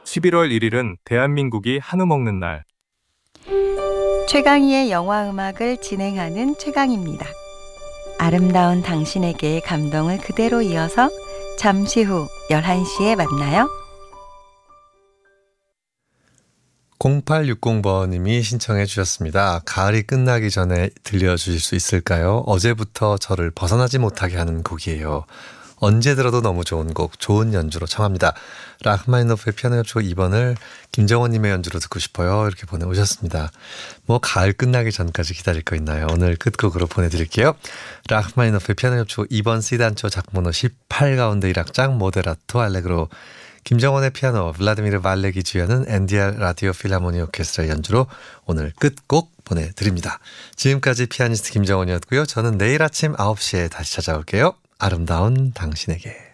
11월 1일은 대한민국이 한우 먹는 날. 최강희의 영화음악을 진행하는 최강입니다. 아름다운 당신에게의 감동을 그대로 이어서 잠시 후 11시에 만나요. 0860번님이 신청해 주셨습니다. 가을이 끝나기 전에 들려주실 수 있을까요? 어제부터 저를 벗어나지 못하게 하는 곡이에요. 언제 들어도 너무 좋은 곡, 좋은 연주로 청합니다. 라흐마니노프의 피아노 협주곡 2번을 김정원님의 연주로 듣고 싶어요. 이렇게 보내오셨습니다. 뭐 가을 끝나기 전까지 기다릴 거 있나요? 오늘 끝곡으로 보내드릴게요. 라흐마니노프의 피아노 협주곡 2번 C단조 작번호 18 가운데 1악장 모데라토 알레그로, 김정원의 피아노, 블라디미르 발렉이 주연은 NDR 라디오 필하모니 오케스트라 연주로 오늘 끝곡 보내드립니다. 지금까지 피아니스트 김정원이었고요. 저는 내일 아침 9시에 다시 찾아올게요. 아름다운 당신에게.